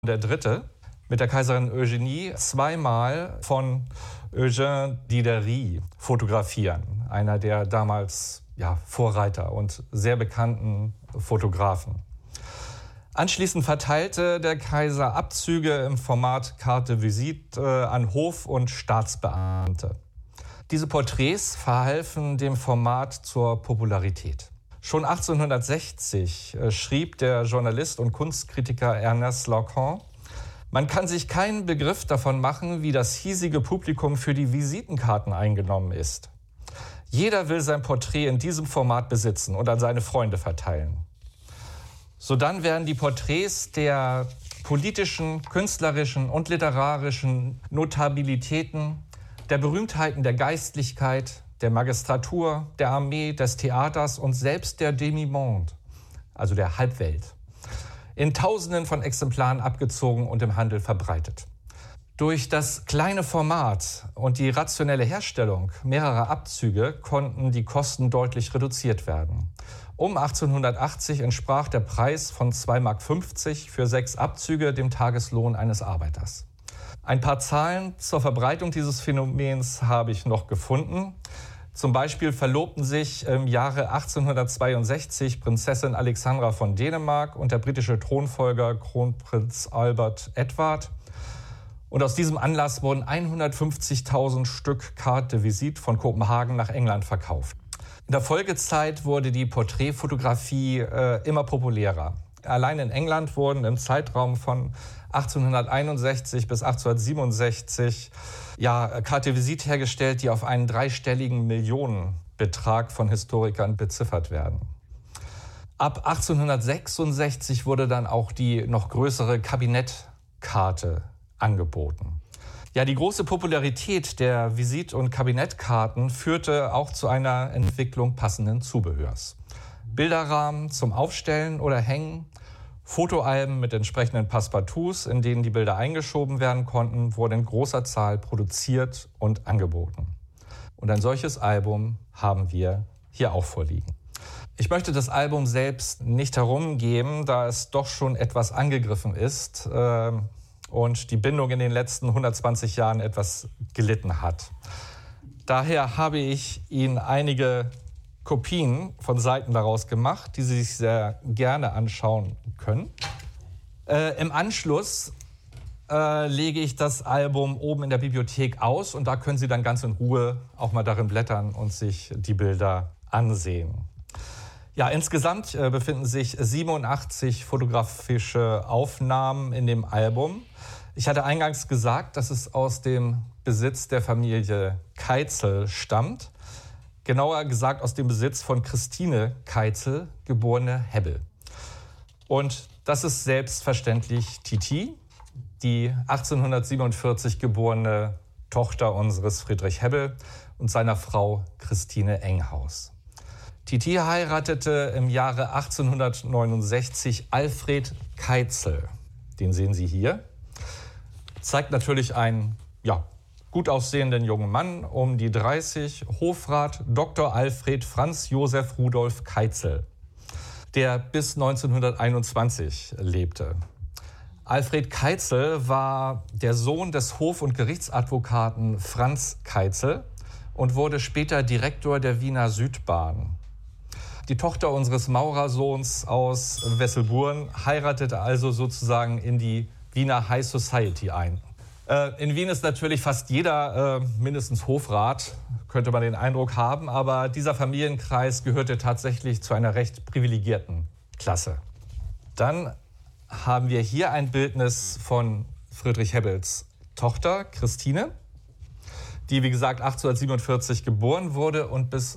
III. Mit der Kaiserin Eugenie zweimal von Eugène Diderie fotografieren, einer der damals Vorreiter und sehr bekannten Fotografen. Anschließend verteilte der Kaiser Abzüge im Format Carte de Visite an Hof- und Staatsbeamte. Diese Porträts verhalfen dem Format zur Popularität. Schon 1860 schrieb der Journalist und Kunstkritiker Ernest Lacan: Man kann sich keinen Begriff davon machen, wie das hiesige Publikum für die Visitenkarten eingenommen ist. Jeder will sein Porträt in diesem Format besitzen und an seine Freunde verteilen. Sodann werden die Porträts der politischen, künstlerischen und literarischen Notabilitäten, der Berühmtheiten der Geistlichkeit, der Magistratur, der Armee, des Theaters und selbst der Demi-Monde, also der Halbwelt, in Tausenden von Exemplaren abgezogen und im Handel verbreitet. Durch das kleine Format und die rationelle Herstellung mehrerer Abzüge konnten die Kosten deutlich reduziert werden. Um 1880 entsprach der Preis von 2,50 Mark für 6 Abzüge dem Tageslohn eines Arbeiters. Ein paar Zahlen zur Verbreitung dieses Phänomens habe ich noch gefunden. Zum Beispiel verlobten sich im Jahre 1862 Prinzessin Alexandra von Dänemark und der britische Thronfolger Kronprinz Albert Edward. Und aus diesem Anlass wurden 150.000 Stück Carte de Visite von Kopenhagen nach England verkauft. In der Folgezeit wurde die Porträtfotografie immer populärer. Allein in England wurden im Zeitraum von 1861 bis 1867 Carte de Visite hergestellt, die auf einen dreistelligen Millionenbetrag von Historikern beziffert werden. Ab 1866 wurde dann auch die noch größere Kabinettkarte angeboten. Ja, die große Popularität der Visit- und Kabinettkarten führte auch zu einer Entwicklung passenden Zubehörs. Bilderrahmen zum Aufstellen oder Hängen, Fotoalben mit entsprechenden Passepartouts, in denen die Bilder eingeschoben werden konnten, wurden in großer Zahl produziert und angeboten. Und ein solches Album haben wir hier auch vorliegen. Ich möchte das Album selbst nicht herumgeben, da es doch schon etwas angegriffen ist und die Bindung in den letzten 120 Jahren etwas gelitten hat. Daher habe ich Ihnen einige Kopien von Seiten daraus gemacht, die Sie sich sehr gerne anschauen können. Im Anschluss lege ich das Album oben in der Bibliothek aus und da können Sie dann ganz in Ruhe auch mal darin blättern und sich die Bilder ansehen. Ja, insgesamt befinden sich 87 fotografische Aufnahmen in dem Album. Ich hatte eingangs gesagt, dass es aus dem Besitz der Familie Keitzel stammt. Genauer gesagt aus dem Besitz von Christine Keitzel, geborene Hebbel. Und das ist selbstverständlich Titi, die 1847 geborene Tochter unseres Friedrich Hebbel und seiner Frau Christine Enghaus. Titi heiratete im Jahre 1869 Alfred Keitzel. Den sehen Sie hier. Zeigt natürlich einen gut aussehenden jungen Mann, um die 30, Hofrat Dr. Alfred Franz Josef Rudolf Keitzel, der bis 1921 lebte. Alfred Keitzel war der Sohn des Hof- und Gerichtsadvokaten Franz Keitzel und wurde später Direktor der Wiener Südbahn. Die Tochter unseres Maurersohns aus Wesselburen heiratete also sozusagen in die Wiener High Society ein. In Wien ist natürlich fast jeder mindestens Hofrat, könnte man den Eindruck haben, aber dieser Familienkreis gehörte tatsächlich zu einer recht privilegierten Klasse. Dann haben wir hier ein Bildnis von Friedrich Hebbels Tochter Christine, die wie gesagt 1847 geboren wurde und bis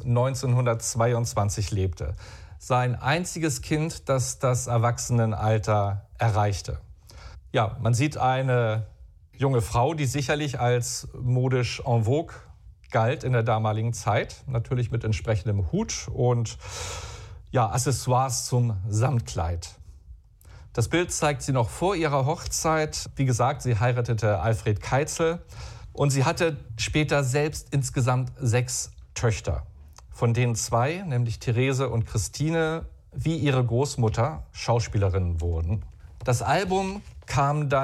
1922 lebte. Sein einziges Kind, das das Erwachsenenalter erreichte. Ja, man sieht eine junge Frau, die sicherlich als modisch en vogue galt in der damaligen Zeit, natürlich mit entsprechendem Hut und Accessoires zum Samtkleid. Das Bild zeigt sie noch vor ihrer Hochzeit. Wie gesagt, sie heiratete Alfred Keitzel und sie hatte später selbst insgesamt 6 Töchter, von denen 2, nämlich Therese und Christine, wie ihre Großmutter Schauspielerinnen wurden. Das Album kam dann